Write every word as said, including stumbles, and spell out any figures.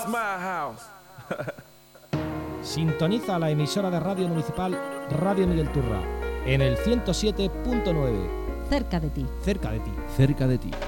my house. Sintoniza la emisora de radio municipal Radio Miguel Turra en el ciento siete punto nueve. Cerca de ti. Cerca de ti. Cerca de ti.